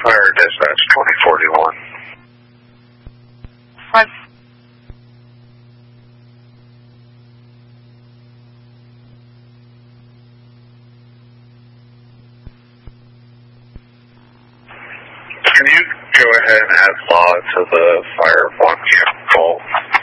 Fire dispatch 2041. Front. Can you go ahead and add law to the fire 1 call?